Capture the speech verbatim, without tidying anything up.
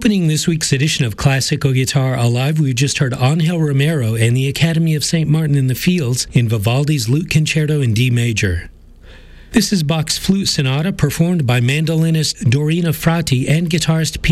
Opening this week's edition of Classical Guitar Alive, we just heard Angel Romero and the Academy of Saint Martin in the Fields in Vivaldi's Lute Concerto in D major. This is Bach's Flute Sonata, performed by mandolinist Dorina Frati and guitarist